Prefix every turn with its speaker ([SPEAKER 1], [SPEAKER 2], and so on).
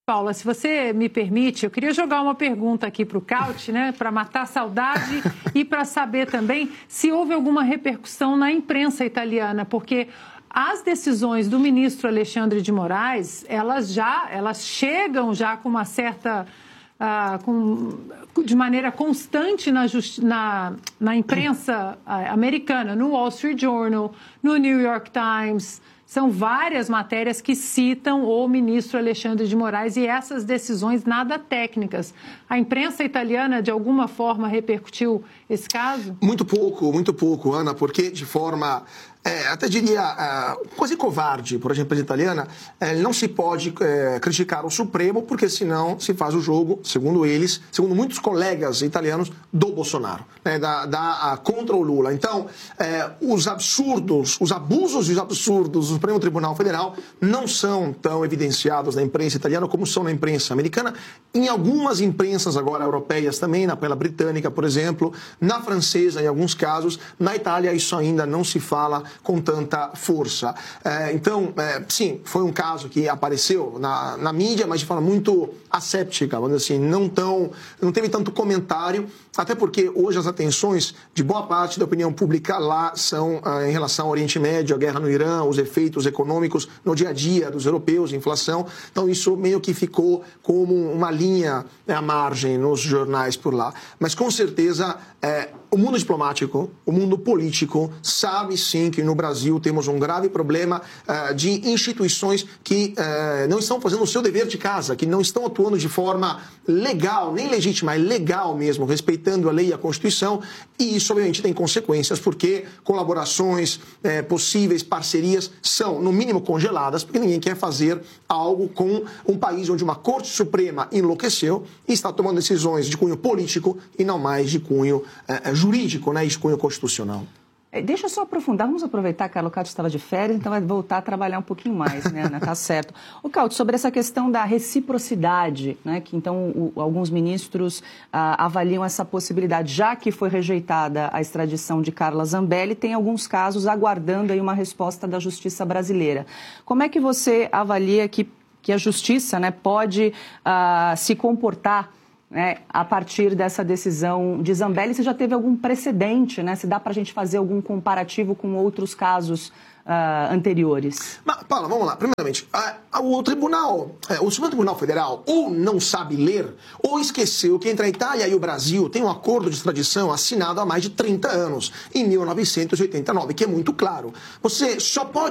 [SPEAKER 1] Paula, se você me permite, eu queria jogar uma pergunta aqui para o Cauty, né, para matar a saudade e para saber também se houve alguma repercussão na imprensa italiana, porque as decisões do ministro Alexandre de Moraes, elas chegam já com uma certa... de maneira constante na imprensa americana, no Wall Street Journal, no New York Times. São várias matérias que citam o ministro Alexandre de Moraes e essas decisões nada técnicas. A imprensa italiana, de alguma forma, repercutiu esse caso?
[SPEAKER 2] Muito pouco, Ana, porque de forma... até diria, quase covarde, por exemplo, a italiana, não se pode criticar o Supremo, porque senão se faz o jogo, segundo eles, segundo muitos colegas italianos, do Bolsonaro, né, contra o Lula. Então, os absurdos, os abusos e os absurdos do Supremo Tribunal Federal não são tão evidenciados na imprensa italiana como são na imprensa americana, em algumas imprensas agora europeias também, pela britânica, por exemplo, na francesa, em alguns casos, na Itália isso ainda não se fala com tanta força. Então, sim, foi um caso que apareceu na mídia, mas de forma muito asséptica, vamos dizer assim, não teve tanto comentário, até porque hoje as atenções de boa parte da opinião pública lá são em relação ao Oriente Médio, a guerra no Irã, os efeitos econômicos no dia a dia dos europeus, inflação. Então, isso meio que ficou como uma linha à margem nos jornais por lá. Mas, com certeza, o mundo diplomático, o mundo político, sabe sim que no Brasil temos um grave problema de instituições que não estão fazendo o seu dever de casa, que não estão atuando de forma legal, nem legítima, é legal mesmo, respeitando a lei e a Constituição, e isso obviamente tem consequências, porque colaborações, possíveis parcerias são, no mínimo, congeladas, porque ninguém quer fazer algo com um país onde uma Corte Suprema enlouqueceu e está tomando decisões de cunho político e não mais de cunho jurídico, né, e de cunho constitucional.
[SPEAKER 3] Deixa eu só aprofundar, vamos aproveitar que a Cauty estava de férias, então vai voltar a trabalhar um pouquinho mais, né, Ana? Tá certo. O Cauty, sobre essa questão da reciprocidade, né, que então alguns ministros avaliam essa possibilidade, já que foi rejeitada a extradição de Carla Zambelli, tem alguns casos aguardando aí uma resposta da justiça brasileira. Como é que você avalia que a justiça, né, pode se comportar, né, a partir dessa decisão de Zambelli? Se já teve algum precedente, né? Se dá para a gente fazer algum comparativo com outros casos anteriores?
[SPEAKER 2] Mas, Paula, vamos lá. Primeiramente, o Supremo Tribunal Federal ou não sabe ler ou esqueceu que entre a Itália e o Brasil tem um acordo de extradição assinado há mais de 30 anos, em 1989, que é muito claro. Você só pode